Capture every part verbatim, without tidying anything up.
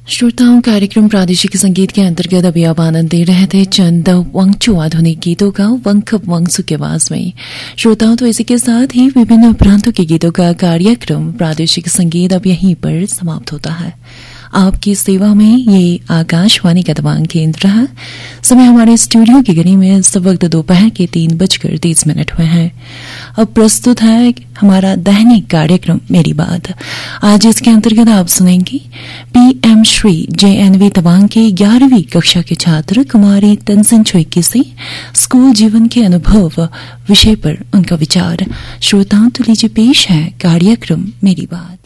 श्रोताओं, कार्यक्रम प्रादेशिक संगीत के अंतर्गत अभी आप आनंद दे रहे थे चंद वंगचू आधुनिक गीतों का वंकप वंगसु की आवाज में। श्रोताओं, तो इसी के साथ ही विभिन्न प्रांतों के गीतों का कार्यक्रम प्रादेशिक संगीत अब यहीं पर समाप्त होता है। आपकी सेवा में ये आकाशवाणी का दबांग केंद्र है। समय हमारे स्टूडियो की घड़ी में इस वक्त दोपहर के तीन बजकर तीस मिनट हुए हैं। अब प्रस्तुत है हमारा दैनिक कार्यक्रम मेरी बात। आज इसके अंतर्गत आप सुनेंगे पीएम श्री जेएनवी तवांग के ग्यारहवीं कक्षा के छात्र कुमारी तंसन छोइकी से स्कूल जीवन के अनुभव विषय पर उनका विचार। श्रोताओं, तो लीजिए पेश है कार्यक्रम मेरी बात।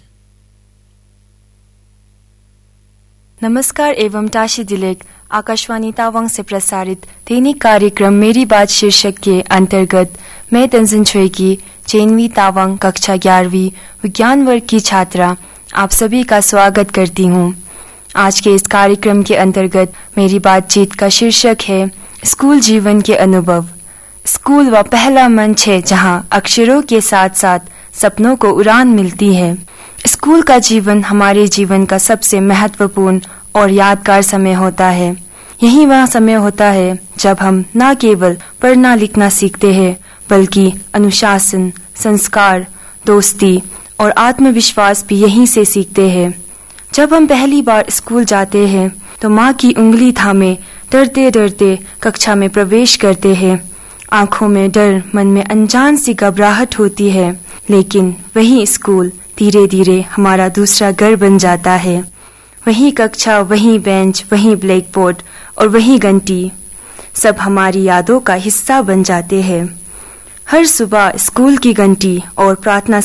नमस्कार एवं ताशी दिलेक आकाशवाणी तावांग से प्रसारित दैनिक कार्यक्रम मेरी बात शीर्षक के अंतर्गत मैं तंजन छोइकी चेनवी तावांग कक्षा ग्यारहवीं विज्ञान वर्ग की छात्रा आप सभी का स्वागत करती हूँ। आज के इस कार्यक्रम के अंतर्गत मेरी बातचीत का शीर्षक है स्कूल जीवन के अनुभव। स्कूल वह पहला मंच है जहाँ अक्षरों के साथ साथ सपनों को उड़ान मिलती है। स्कूल का जीवन हमारे जीवन का सबसे महत्वपूर्ण और यादगार समय होता है। यही वह समय होता है जब हम न केवल पढ़ना लिखना सीखते हैं बल्कि अनुशासन, संस्कार, दोस्ती और आत्मविश्वास भी यहीं से सीखते हैं। जब हम पहली बार स्कूल जाते हैं तो माँ की उंगली थामे डरते डरते कक्षा में प्रवेश करते हैं। आंखों में डर, मन में अनजान सी घबराहट होती है, लेकिन वही स्कूल धीरे धीरे हमारा दूसरा घर बन जाता है। वही कक्षा, वही बेंच, वही ब्लैक बोर्ड और वही घंटी सब हमारी यादों का हिस्सा बन जाते हैं। हर सुबह स्कूल की घंटी और प्रार्थना